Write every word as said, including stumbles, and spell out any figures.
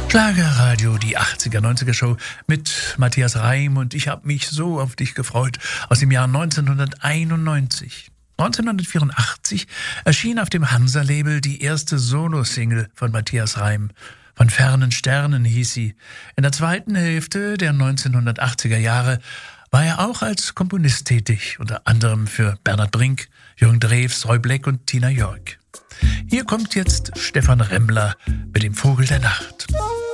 Schlagerradio, die achtziger, neunziger Show mit Matthias Reim, und ich habe mich so auf dich gefreut, aus dem Jahr neunzehnhunderteinundneunzig. neunzehnhundertvierundachtzig erschien auf dem Hansa-Label die erste Solo-Single von Matthias Reim. Von fernen Sternen hieß sie. In der zweiten Hälfte der neunzehnhundertachtziger Jahre war er auch als Komponist tätig, unter anderem für Bernhard Brink, Jürgen Drews, Roy Black und Tina York. Hier kommt jetzt Stephan Remmler mit dem Vogel der Nacht.